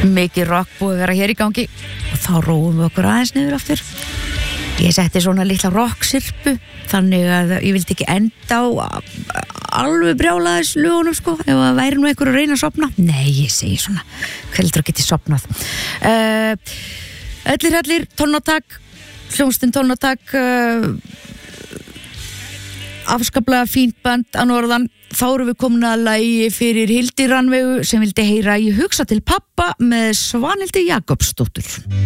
Mikið rock búið að vera hér í gangi og þá róum við okkur aðeins niður aftur. Ég setti svona litla rocksirpu þannig að ég vildi ekki enda á alveg brjálaðis lögunum sko, ef það væri nú einhver að reyna að sofna. Nei, ég segi svona, heldur að geti sofnað. Hellir, tónatak, hljómsveitin tónatak, afskaplega fínt band að norðan. Þá erum við komin að lagi fyrir Hildi Rannveigu sem vildi heyra Ég hugsa til pappa með Svanhildi Jakobsdóttur.